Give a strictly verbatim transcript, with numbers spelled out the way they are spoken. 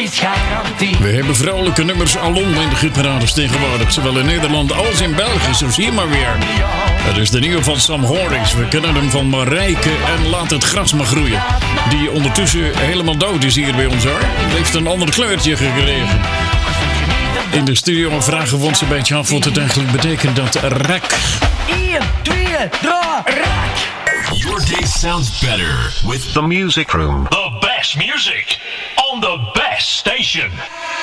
is garantie. We hebben vrouwelijke nummers alom in de hitparades tegenwoordig. Zowel in Nederland als in België. Zo zie je maar weer. Het is de nieuwe van Sam Horings. We kennen hem van Marijke en Laat het gras maar groeien. Die ondertussen helemaal dood is hier bij ons hoor. Hij heeft een ander kleurtje gekregen. In de studio vragen we ons een beetje af wat het eigenlijk betekent, dat rak. één, twee, drie, rak. Your day sounds better with The Music Room. the best music on the best station.